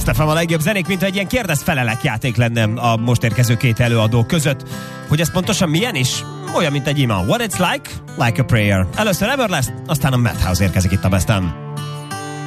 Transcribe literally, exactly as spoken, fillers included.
ef em a legjobb zenék, mint egy ilyen kérdez-felelek játék lenne a most érkező két előadó között. Hogy ez pontosan milyen is? Olyan, mint egy ima. What it's like? Like a prayer. Először Everlast, aztán a Madhouse érkezik itt a Best-en.